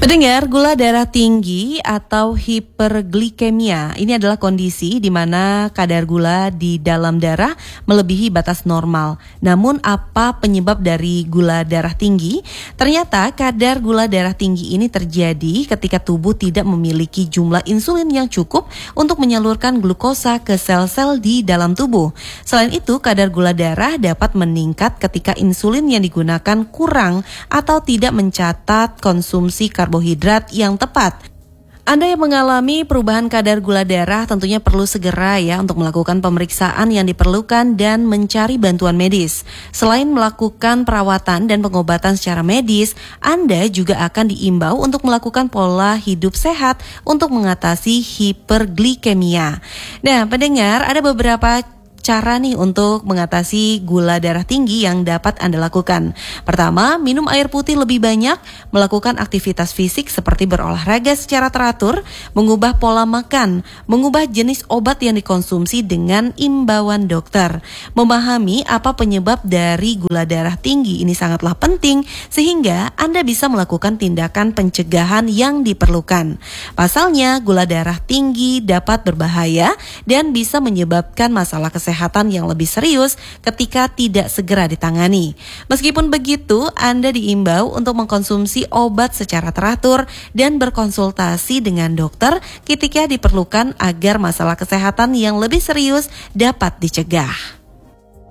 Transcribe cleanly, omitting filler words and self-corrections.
Pendengar, gula darah tinggi atau hiperglikemia ini adalah kondisi di mana kadar gula di dalam darah melebihi batas normal. Namun apa penyebab dari gula darah tinggi? Ternyata kadar gula darah tinggi ini terjadi ketika tubuh tidak memiliki jumlah insulin yang cukup untuk menyalurkan glukosa ke sel-sel di dalam tubuh. Selain itu, kadar gula darah dapat meningkat ketika insulin yang digunakan kurang atau tidak mencatat konsumsi karbohidrat yang tepat. Anda yang mengalami perubahan kadar gula darah tentunya perlu segera untuk melakukan pemeriksaan yang diperlukan dan mencari bantuan medis. Selain melakukan perawatan dan pengobatan secara medis, Anda juga akan diimbau untuk melakukan pola hidup sehat untuk mengatasi hiperglikemia. Nah, pendengar, ada beberapa cara nih untuk mengatasi gula darah tinggi yang dapat Anda lakukan. Pertama, minum air putih lebih banyak, melakukan aktivitas fisik seperti berolahraga secara teratur, mengubah pola makan, mengubah jenis obat yang dikonsumsi dengan imbauan dokter. Memahami apa penyebab dari gula darah tinggi ini sangatlah penting sehingga Anda bisa melakukan tindakan pencegahan yang diperlukan. Pasalnya, gula darah tinggi dapat berbahaya dan bisa menyebabkan masalah kesehatan yang lebih serius ketika tidak segera ditangani. Meskipun begitu, Anda diimbau untuk mengkonsumsi obat secara teratur dan berkonsultasi dengan dokter ketika diperlukan agar masalah kesehatan yang lebih serius dapat dicegah.